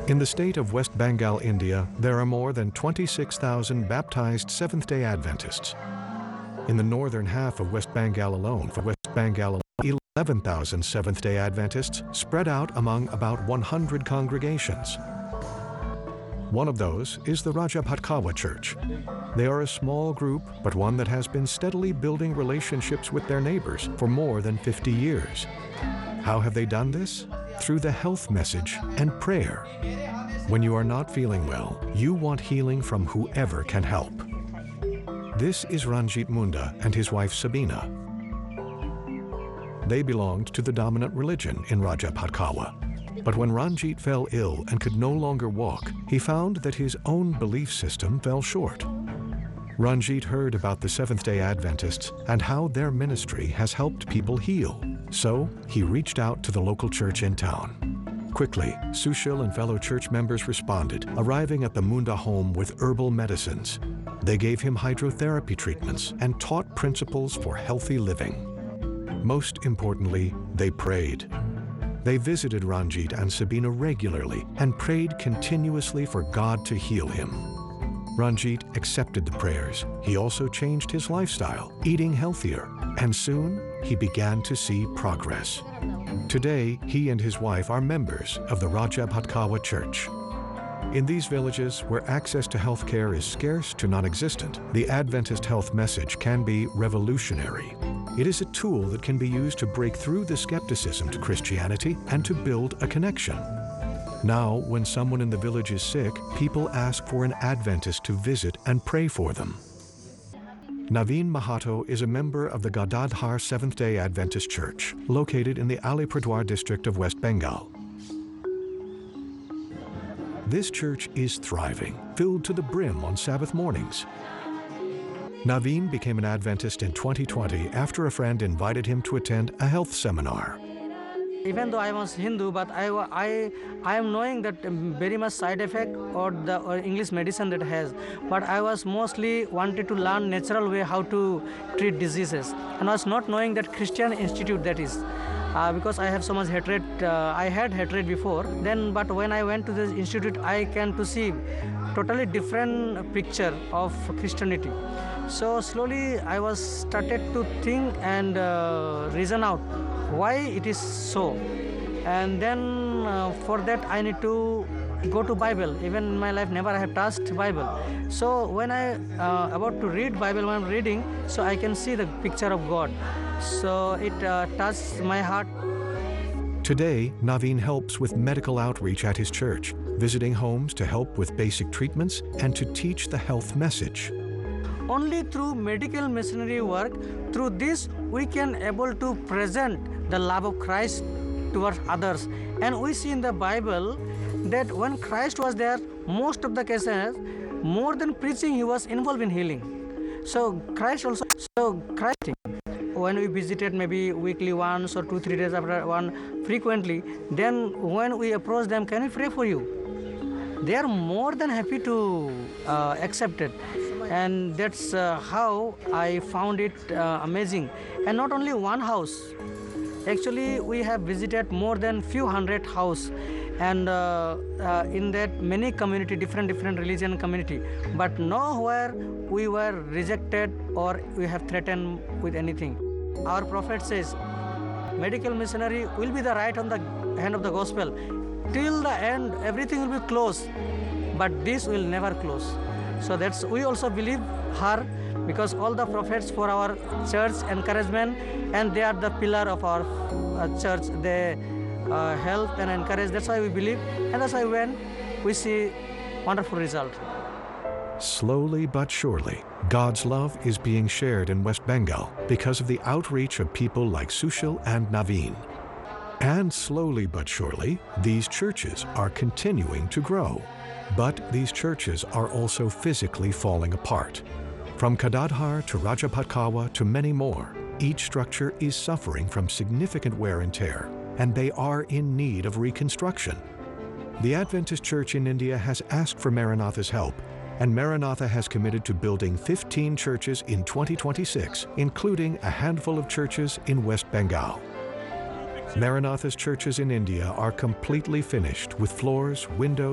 In the state of West Bengal, India, there are more than 26,000 baptized Seventh-day Adventists. In the northern half of West Bengal alone, 11,000 Seventh-day Adventists spread out among about 100 congregations. One of those is the Rajabhatkawa Church. They are a small group, but one that has been steadily building relationships with their neighbors for more than 50 years. How have they done this? Through the health message and prayer. When you are not feeling well, you want healing from whoever can help. This is Ranjit Munda and his wife Sabina. They belonged to the dominant religion in Rajabhatkawa. But when Ranjit fell ill and could no longer walk, he found that his own belief system fell short. Ranjit heard about the Seventh-day Adventists and how their ministry has helped people heal. So he reached out to the local church in town. Quickly, Sushil and fellow church members responded, arriving at the Munda home with herbal medicines. They gave him hydrotherapy treatments and taught principles for healthy living. Most importantly, they prayed. They visited Ranjit and Sabina regularly and prayed continuously for God to heal him. Ranjit accepted the prayers. He also changed his lifestyle, eating healthier, and soon he began to see progress. Today, he and his wife are members of the Rajabhatkawa Church. In these villages, where access to health care is scarce to non-existent, the Adventist health message can be revolutionary. It is a tool that can be used to break through the skepticism to Christianity and to build a connection. Now, when someone in the village is sick, people ask for an Adventist to visit and pray for them. Naveen Mahato is a member of the Gadadhar Seventh-day Adventist Church, located in the Alipurduar district of West Bengal. This church is thriving, filled to the brim on Sabbath mornings. Naveen became an Adventist in 2020 after a friend invited him to attend a health seminar. Even though I was Hindu, but I am knowing that very much side effect or English medicine that has. But I was mostly wanted to learn natural way how to treat diseases, and I was not knowing that Christian institute that is. Because I have so much hatred, I had hatred before. But when I went to this institute, I came to see totally different picture of Christianity. So slowly I was started to think and reason out why it is so. And then for that I need to go to Bible. Even in my life never I have touched Bible. So when I about to read Bible, when I'm reading, so I can see the picture of God. So it touched my heart. Today, Naveen helps with medical outreach at his church, visiting homes to help with basic treatments and to teach the health message. Only through medical missionary work, through this we can able to present the love of Christ towards others. And we see in the Bible that when Christ was there, most of the cases, more than preaching, he was involved in healing. So Christ, when we visited maybe weekly once or 2-3 days after one frequently, then when we approach them, can we pray for you? They are more than happy to accept it. And that's how I found it amazing. And not only one house. Actually, we have visited more than few hundred houses. And in that many community, different religion community. But nowhere we were rejected or we have threatened with anything. Our prophet says, medical missionary will be the right on the hand of the gospel. Till the end, everything will be closed. But this will never close. So that's we also believe her, because all the prophets for our church encouragement, and they are the pillar of our church. They help and encourage. That's why we believe, and that's why when we see wonderful result. Slowly but surely, God's love is being shared in West Bengal because of the outreach of people like Sushil and Naveen. And slowly but surely, these churches are continuing to grow. But these churches are also physically falling apart. From Gadadhar to Rajabhatkawa to many more, each structure is suffering from significant wear and tear, and they are in need of reconstruction. The Adventist Church in India has asked for Maranatha's help, and Maranatha has committed to building 15 churches in 2026, including a handful of churches in West Bengal. Maranatha's churches in India are completely finished with floors, windows,